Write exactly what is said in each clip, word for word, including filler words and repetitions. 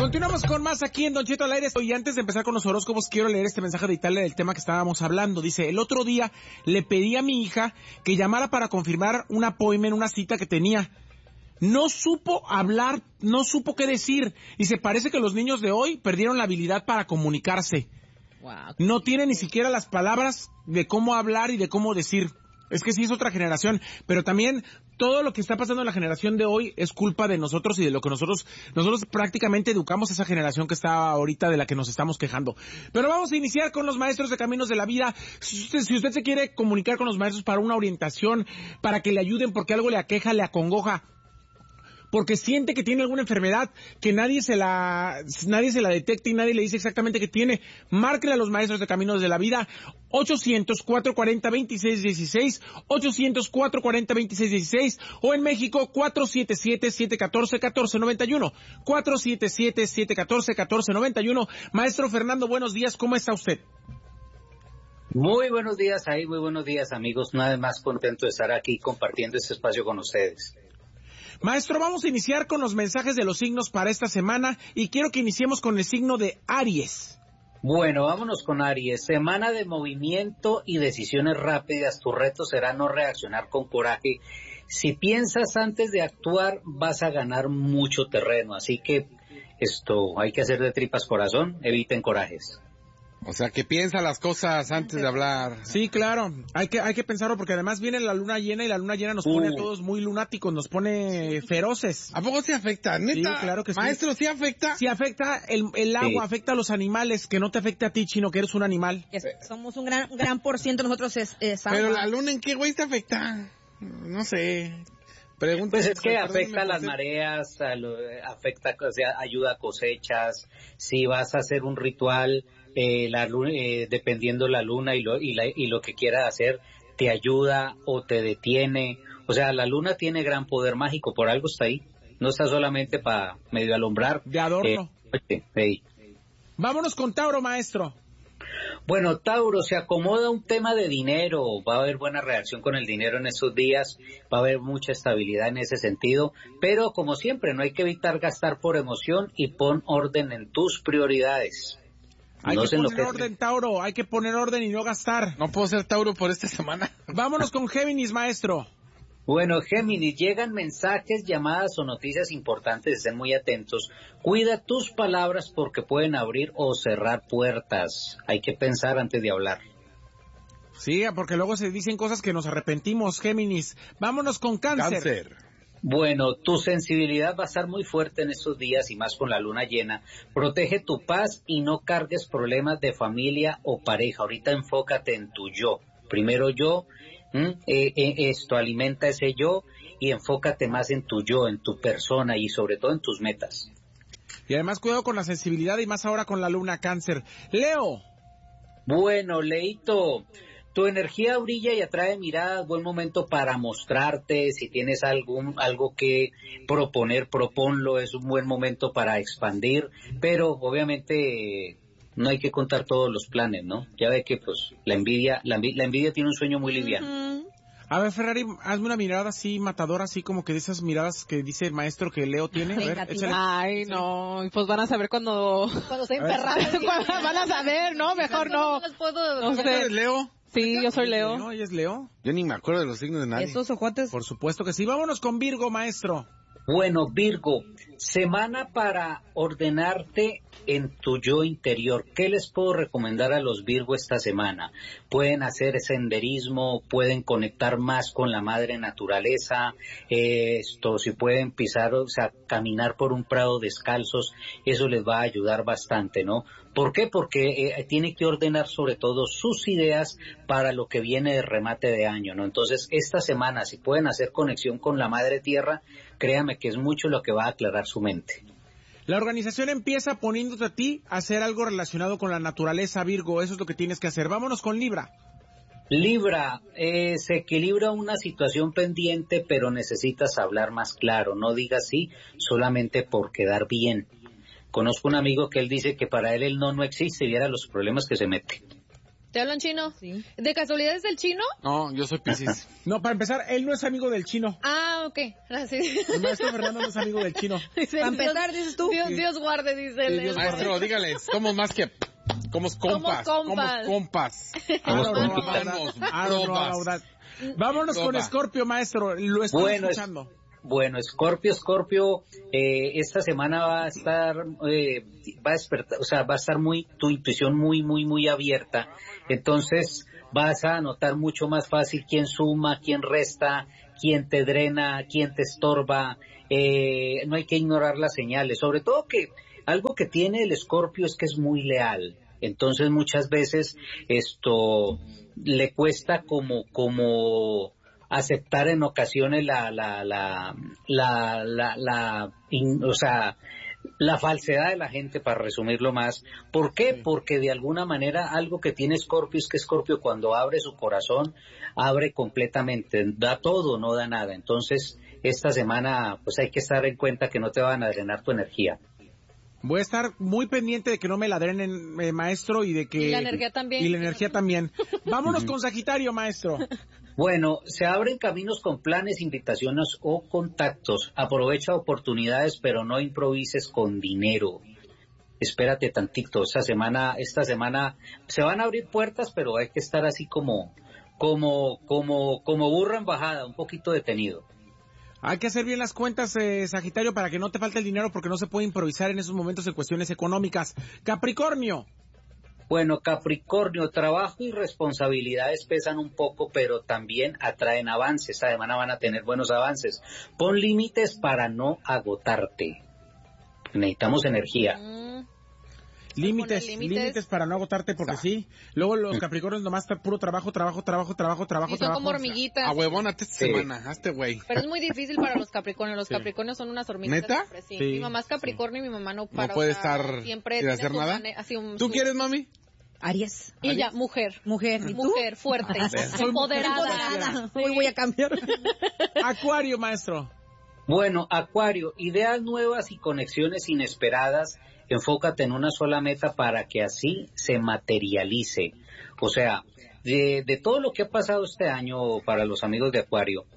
Continuamos con más aquí en Don Cheto al aire. Y antes de empezar con los horóscopos, quiero leer este mensaje de Italia del tema que estábamos hablando. Dice, el otro día le pedí a mi hija que llamara para confirmar un appointment, una cita que tenía. No supo hablar, no supo qué decir. Dice, parece que los niños de hoy perdieron la habilidad para comunicarse. Wow. No tienen ni siquiera las palabras de cómo hablar y de cómo decir. Es que sí es otra generación, pero también todo lo que está pasando en la generación de hoy es culpa de nosotros y de lo que nosotros, nosotros prácticamente educamos a esa generación que está ahorita de la que nos estamos quejando. Pero vamos a iniciar con los maestros de Caminos de la Vida. Si usted, si usted se quiere comunicar con los maestros para una orientación, para que le ayuden porque algo le aqueja, le acongoja, porque siente que tiene alguna enfermedad que nadie se la nadie se la detecta y nadie le dice exactamente qué tiene, márquele a los maestros de Caminos de la Vida, ochocientos, cuatrocientos cuarenta, veintiséis dieciséis, ochocientos, cuatrocientos cuarenta, veintiséis dieciséis, o en México, cuatro siete siete, siete uno cuatro, uno cuatro nueve uno, cuatro siete siete, siete uno cuatro, uno cuatro nueve uno. Maestro Fernando, buenos días, ¿cómo está usted? Muy buenos días ahí, muy buenos días amigos, una vez más contento de estar aquí compartiendo este espacio con ustedes. Maestro, vamos a iniciar con los mensajes de los signos para esta semana y quiero que iniciemos con el signo de Aries. Bueno, vámonos con Aries. Semana de movimiento y decisiones rápidas. Tu reto será no reaccionar con coraje. Si piensas antes de actuar, vas a ganar mucho terreno. Así que esto hay que hacer de tripas corazón. Eviten corajes. O sea, que piensa las cosas antes de hablar. Sí, claro, hay que hay que pensarlo porque además viene la luna llena y la luna llena nos pone uh. a todos muy lunáticos, nos pone feroces. ¿A poco sí afecta? ¿Neta? Sí, claro que sí. Maestro, ¿sí afecta? Sí afecta, el, el agua sí. Afecta a los animales, que no te afecte a ti, chino, que eres un animal. Es, somos un gran un gran por ciento nosotros es, es agua. Pero la luna, ¿en qué güey te afecta? No sé. Pregunta, pues es que afecta a las mareas, a lo, afecta, o sea, ayuda a cosechas. Si vas a hacer un ritual, eh, la luna, eh, dependiendo la luna y lo y, la, y lo que quieras hacer, te ayuda o te detiene. O sea, la luna tiene gran poder mágico, por algo está ahí. No está solamente para medio alumbrar. De adorno. Eh, hey. Vámonos con Tauro, maestro. Bueno, Tauro, se acomoda un tema de dinero, va a haber buena reacción con el dinero en estos días, va a haber mucha estabilidad en ese sentido, pero como siempre, no hay que evitar gastar por emoción y pon orden en tus prioridades. Hay no que poner orden, es... Tauro, hay que poner orden y no gastar. No puedo ser Tauro por esta semana. Vámonos con Géminis, maestro. Bueno, Géminis, llegan mensajes, llamadas o noticias importantes, estén muy atentos. Cuida tus palabras porque pueden abrir o cerrar puertas. Hay que pensar antes de hablar. Sí, porque luego se dicen cosas que nos arrepentimos, Géminis. Vámonos con Cáncer. Cáncer. Bueno, tu sensibilidad va a estar muy fuerte en estos días y más con la luna llena. Protege tu paz y no cargues problemas de familia o pareja. Ahorita enfócate en tu yo. Primero yo. ¿Mm? Eh, eh, esto, alimenta ese yo y enfócate más en tu yo, en tu persona y sobre todo en tus metas. Y además cuidado con la sensibilidad y más ahora con la luna Cáncer. Leo. Bueno, Leito, tu energía brilla y atrae miradas, buen momento para mostrarte, si tienes algún algo que proponer, proponlo, es un buen momento para expandir, pero obviamente no hay que contar todos los planes, ¿no? Ya ve que pues la envidia, la, envidia, la envidia tiene un sueño muy liviano. Uh-huh. A ver, Ferrari, hazme una mirada así matadora, así como que de esas miradas que dice el maestro que Leo tiene. A ver, échale. Ay, no, pues van a saber cuando... Cuando se emperradas. Van a saber, no, mejor no. No, puedo... no sé. ¿Eres Leo? Sí, yo soy Leo. ¿No? ¿Ella es Leo? Yo ni me acuerdo de los signos de nadie. ¿Esos ojotes? Por supuesto que sí. Vámonos con Virgo, maestro. Bueno, Virgo, semana para ordenarte en tu yo interior. ¿Qué les puedo recomendar a los Virgo esta semana? Pueden hacer senderismo, pueden conectar más con la madre naturaleza, eh, esto, si pueden pisar, o sea, caminar por un prado descalzos, eso les va a ayudar bastante, ¿no? ¿Por qué? Porque eh, tiene que ordenar sobre todo sus ideas para lo que viene de remate de año, ¿no? Entonces, esta semana, si pueden hacer conexión con la madre tierra, créame que es mucho lo que va a aclarar su mente. La organización empieza poniéndote a ti a hacer algo relacionado con la naturaleza, Virgo. Eso es lo que tienes que hacer. Vámonos con Libra. Libra, eh, se equilibra una situación pendiente, pero necesitas hablar más claro. No digas sí solamente por quedar bien. Conozco un amigo que él dice que para él el no no existe y viera los problemas que se mete. ¿Te hablan chino? Sí. ¿De casualidad es el chino? No, yo soy Piscis. No, para empezar, él no es amigo del chino. Ah, ok. Ah, sí. El maestro Fernando no es amigo del chino. Dice, Para empezar, Dios- dices tú. Dios, Sí. Dios guarde, dice Sí, el- Dios el- Maestro, dígales, somos más que... Somos compas. Somos compas. Somos compas. Somos Ah, no, no, compas. no, Somos no, ah, no, no, bromas. no, no. Vámonos con Broma. Scorpio, maestro. Lo estoy Bueno, es- escuchando. Bueno, Scorpio, Scorpio, eh, esta semana va a estar, eh, va a despertar, o sea, va a estar muy, tu intuición muy, muy, muy abierta. Entonces, vas a notar mucho más fácil quién suma, quién resta, quién te drena, quién te estorba. Eh, no hay que ignorar las señales. Sobre todo que algo que tiene el Scorpio es que es muy leal. Entonces, muchas veces esto le cuesta como, como, aceptar en ocasiones la la la la la, la in- o sea la falsedad de la gente, para resumirlo más. ¿Por qué? Porque de alguna manera algo que tiene Scorpio es que Scorpio, cuando abre su corazón, abre completamente, da todo, no da nada. Entonces esta semana pues hay que estar en cuenta que no te van a drenar tu energía. Voy a estar muy pendiente de que no me la drenen, eh, maestro, y de que... Y la energía también. Y la energía también. Vámonos con Sagitario, maestro. Bueno, se abren caminos con planes, invitaciones o contactos. Aprovecha oportunidades, pero no improvises con dinero. Espérate tantito. Esta semana, esta semana se van a abrir puertas, pero hay que estar así como, como, como, como burro en bajada, un poquito detenido. Hay que hacer bien las cuentas, eh, Sagitario, para que no te falte el dinero, porque no se puede improvisar en esos momentos en cuestiones económicas. Capricornio. Bueno, Capricornio, trabajo y responsabilidades pesan un poco, pero también atraen avances. Esta semana van a tener buenos avances. Pon límites para no agotarte. Necesitamos energía. Mm, Límites, poner límites, límites. para no agotarte, porque sí. Luego los Capricornios nomás está puro trabajo, trabajo, trabajo, trabajo, trabajo, y son trabajo. como hormiguitas. A huevónate esta Sí. semana, hazte güey. Pero es muy difícil para los Capricornios. Los Sí. Capricornios son unas hormigas. ¿Neta? siempre, Sí. Sí, Mi mamá es Capricornio y mi mamá no para. No puede o sea, estar siempre sin tiene hacer su nada. mane- así un- ¿Tú su- quieres, mami? Aries. Y ella, mujer. Mujer. ¿Y tú? Mujer, fuerte, Soy empoderada. Empoderada. Hoy voy a cambiar. Acuario, maestro. Bueno, Acuario, ideas nuevas y conexiones inesperadas. Enfócate en una sola meta para que así se materialice. O sea, de, de todo lo que ha pasado este año para los amigos de Acuario,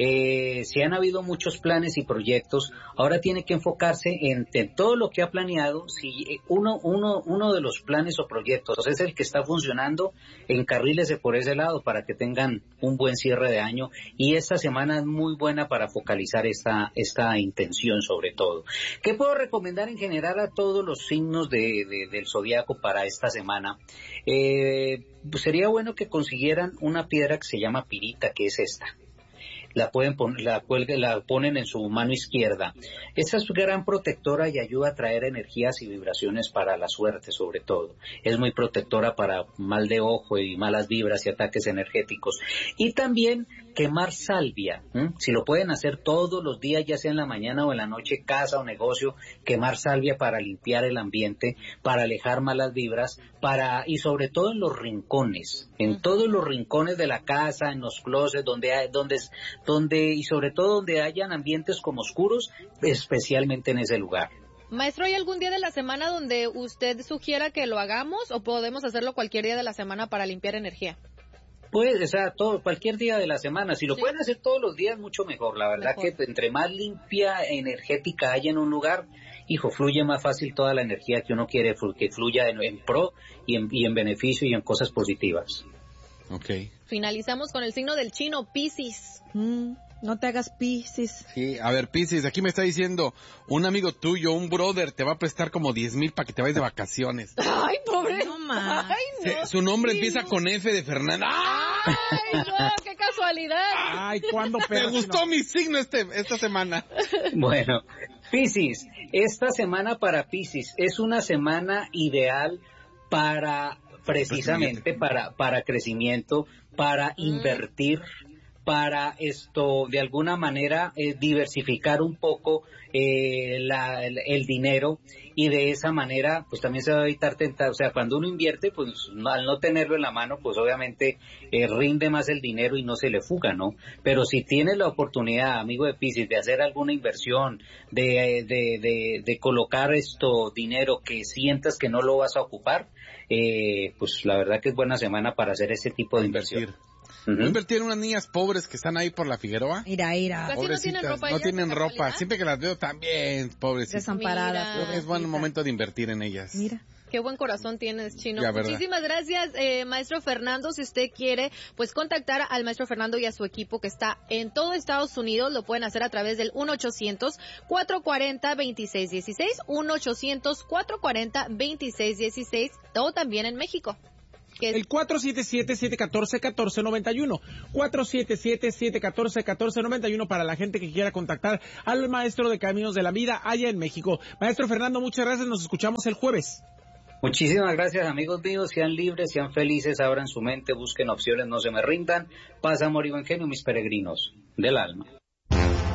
eh, si han habido muchos planes y proyectos, ahora tiene que enfocarse en, en todo lo que ha planeado. Si uno, uno, uno de los planes o proyectos es el que está funcionando, encarrílese por ese lado para que tengan un buen cierre de año, y esta semana es muy buena para focalizar esta, esta intención sobre todo. ¿Qué puedo recomendar en general a todos los signos de, de, del zodiaco para esta semana? Eh, pues sería bueno que consiguieran una piedra que se llama pirita, que es esta. La pueden poner, la cuelga, la ponen en su mano izquierda. Esta es gran protectora y ayuda a traer energías y vibraciones para la suerte, sobre todo. Es muy protectora para mal de ojo y malas vibras y ataques energéticos. Y también quemar salvia. ¿m? Si lo pueden hacer todos los días, ya sea en la mañana o en la noche, casa o negocio, quemar salvia para limpiar el ambiente, para alejar malas vibras, para y sobre todo en los rincones, en todos los rincones de la casa, en los closets, donde hay, donde donde y sobre todo donde hayan ambientes como oscuros, especialmente en ese lugar. Maestro, ¿hay algún día de la semana donde usted sugiera que lo hagamos o podemos hacerlo cualquier día de la semana para limpiar energía? Pues, o sea, todo, cualquier día de la semana. Si lo Sí. pueden hacer todos los días, mucho mejor. La verdad Mejor. que entre más limpia, energética haya en un lugar, hijo, fluye más fácil toda la energía que uno quiere, que fluya en, en pro y en, y en beneficio y en cosas positivas. Ok. Finalizamos con el signo del chino, Piscis. Mm, no te hagas Piscis. Sí, a ver, Piscis, aquí me está diciendo un amigo tuyo, un brother, te va a prestar como diez mil para que te vayas de vacaciones. Ay, pobre. No, ma. Ay, no. Se- su nombre Sí, empieza no. con F de Fernanda. ¡Ah! Ay, no, qué casualidad. Ay, ¿cuándo Me perro? gustó mi signo este esta semana. Bueno, Piscis, esta semana para Piscis es una semana ideal para, precisamente, para, para crecimiento, para invertir, para esto, de alguna manera, eh, diversificar un poco eh, la, el, el dinero, y de esa manera pues también se va a evitar tentar, o sea, cuando uno invierte, pues no, al no tenerlo en la mano, pues obviamente eh, rinde más el dinero y no se le fuga, ¿no? Pero si tienes la oportunidad, amigo de Piscis, de hacer alguna inversión, de, de, de, de colocar esto dinero que sientas que no lo vas a ocupar, eh, pues la verdad que es buena semana para hacer ese tipo de inversión. Uh-huh. No invertir en unas niñas pobres que están ahí por la Figueroa. Mira, mira. Casi no tienen ropa. No ellas, tienen de ropa. casualidad. Siempre que las veo también, pobrecitas. Desamparadas. Mira. Es buen momento de invertir en ellas. Mira. Qué buen corazón tienes, Chino. Ya, ¿verdad? Muchísimas gracias, eh, maestro Fernando. Si usted quiere, pues contactar al maestro Fernando y a su equipo que está en todo Estados Unidos, lo pueden hacer a través del uno ochocientos, cuatro cuarenta, veintiséis dieciséis, uno ochocientos, cuatro cuarenta, veintiséis dieciséis, o también en México. El cuatro siete siete, siete uno cuatro, uno cuatro nueve uno. cuatro siete siete, siete uno cuatro, uno cuatro nueve uno para la gente que quiera contactar al maestro de Caminos de la Vida allá en México. Maestro Fernando, muchas gracias. Nos escuchamos el jueves. Muchísimas gracias, amigos míos. Sean libres, sean felices, abran su mente, busquen opciones, no se me rindan. Paz, amor y buen genio, mis peregrinos del alma.